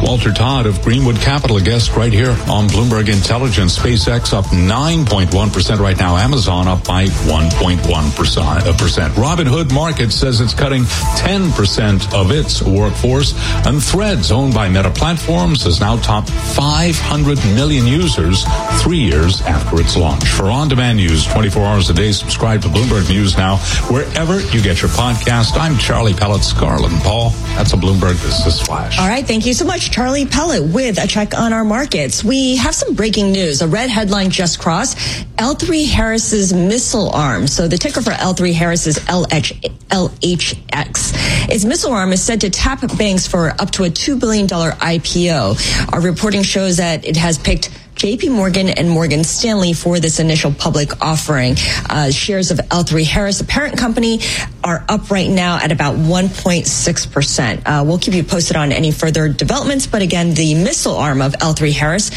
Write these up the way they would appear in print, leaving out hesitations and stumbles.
Walter Todd of Greenwood Capital, a guest right here on Bloomberg Intelligence. SpaceX up 9.1% right now. Amazon up by 1.1%. Robinhood Markets says it's cutting 10% of its workforce. And Threads, owned by Meta Platforms, has now topped 500 million users 3 years after its launch. For on-demand news 24 hours a day, subscribe to Bloomberg News now wherever you get your podcast. I'm Charlie Pellet. Scarlett and Paul. That's a Bloomberg Business Flash. All right. Thank you so much, Charlie Pellet, with a check on our markets. We have some breaking news. A red headline just crossed. L3 Harris's missile arm. So the ticker for L3 Harris is LHX. Its missile arm is said to tap banks for up to a $2 billion IPO. Our reporting shows that it has picked JP Morgan and Morgan Stanley for this initial public offering. Shares of L3 Harris, the parent company, are up right now at about 1.6%. We'll keep you posted on any further developments. But again, the missile arm of L3 Harris,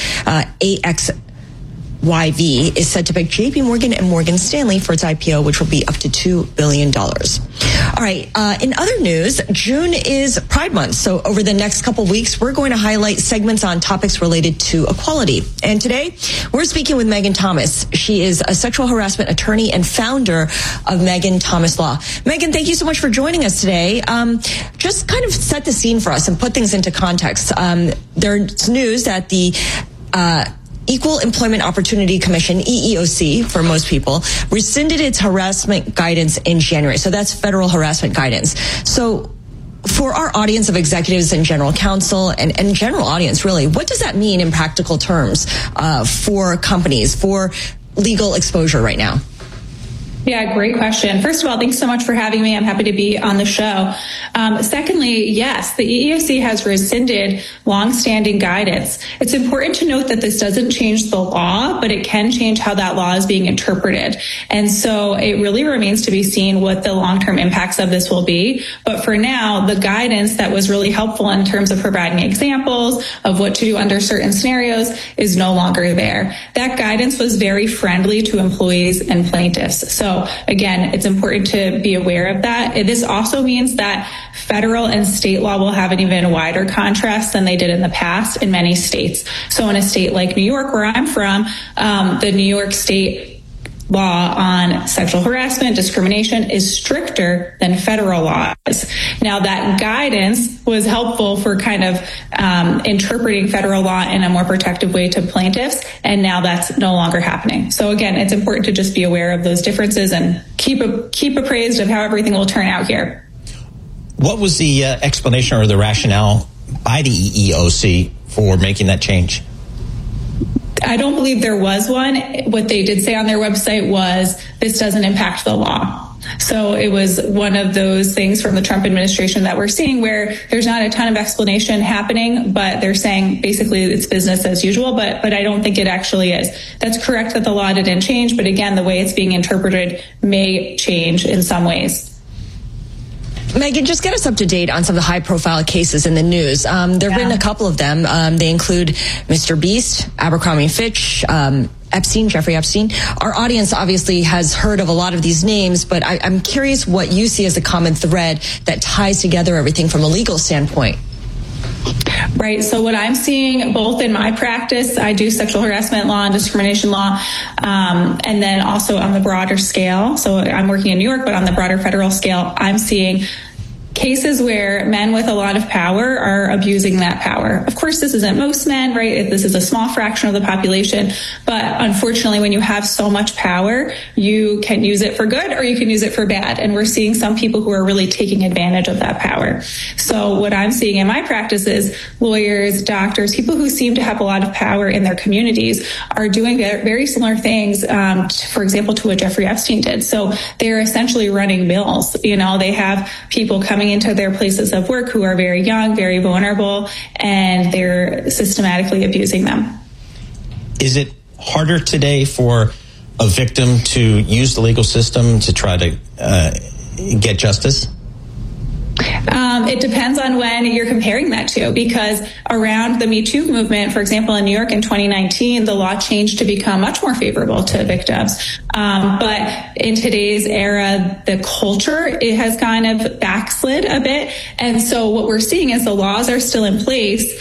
AXYV, is set to pick JP Morgan and Morgan Stanley for its IPO, which will be up to $2 billion. All right. In other news, June is Pride Month. So over the next couple weeks, we're going to highlight segments on topics related to equality. And today, we're speaking with Megan Thomas. She is a sexual harassment attorney and founder of Megan Thomas Law. Megan, thank you so much for joining us today. Just kind of set the scene for us and put things into context. There's news that the Equal Employment Opportunity Commission, EEOC for most people, rescinded its harassment guidance in January. So that's federal harassment guidance. So for our audience of executives and general counsel and general audience, really, what does that mean in practical terms for companies, for legal exposure right now? Yeah, great question. First of all, thanks so much for having me. I'm happy to be on the show. Secondly, yes, the EEOC has rescinded longstanding guidance. It's important to note that this doesn't change the law, but it can change how that law is being interpreted. And so it really remains to be seen what the long-term impacts of this will be. But for now, the guidance that was really helpful in terms of providing examples of what to do under certain scenarios is no longer there. That guidance was very friendly to employees and plaintiffs. So again, it's important to be aware of that. This also means that federal and state law will have an even wider contrast than they did in the past in many states. So in a state like New York, where I'm from, the New York State law on sexual harassment, discrimination is stricter than federal laws. Now, that guidance was helpful for kind of interpreting federal law in a more protective way to plaintiffs, and now that's no longer happening. So again, it's important to just be aware of those differences and keep appraised of how everything will turn out here. What was the explanation or the rationale by the EEOC for making that change? I don't believe there was one. What they did say on their website was this doesn't impact the law. So it was one of those things from the Trump administration that we're seeing where there's not a ton of explanation happening, but they're saying basically it's business as usual, but I don't think it actually is. That's correct that the law didn't change, but again, the way it's being interpreted may change in some ways. Megan, just get us up to date on some of the high-profile cases in the news. There have been a couple of them. They include Mr. Beast, Abercrombie & Fitch, Jeffrey Epstein. Our audience obviously has heard of a lot of these names, but I'm curious what you see as a common thread that ties together everything from a legal standpoint. Right. So what I'm seeing both in my practice, I do sexual harassment law and discrimination law, and then also on the broader scale. So I'm working in New York, but on the broader federal scale, I'm seeing cases where men with a lot of power are abusing that power. Of course, this isn't most men, right? This is a small fraction of the population. But unfortunately, when you have so much power, you can use it for good or you can use it for bad. And we're seeing some people who are really taking advantage of that power. So what I'm seeing in my practice is lawyers, doctors, people who seem to have a lot of power in their communities are doing very similar things, for example, to what Jeffrey Epstein did. So they're essentially running mills. You know, they have people coming into their places of work who are very young, very vulnerable, and they're systematically abusing them. Is it harder today for a victim to use the legal system to try to get justice? It depends on when you're comparing that to, because around the Me Too movement, for example, in New York in 2019, the law changed to become much more favorable to victims. But in today's era, the culture, it has kind of backslid a bit. And so what we're seeing is the laws are still in place,